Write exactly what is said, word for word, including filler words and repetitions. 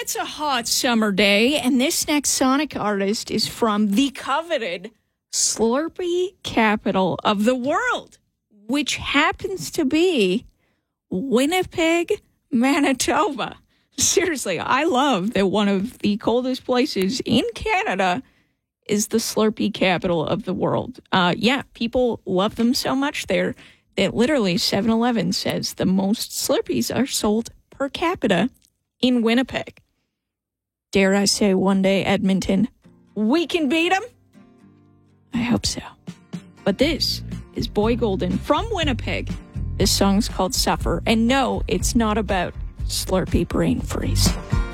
it's a hot summer day, and this next Sonic artist is from the coveted Slurpee capital of the world, which happens to be Winnipeg, Manitoba. Seriously, I love that one of the coldest places in Canada is the Slurpee capital of the world. Uh, yeah, people love them so much there that literally seven eleven says the most Slurpees are sold per capita in Winnipeg. Dare I say one day, Edmonton, we can beat them? I hope so. But this is Boy Golden from Winnipeg. This song's called Suffer. And no, it's not about Slurpee brain freeze.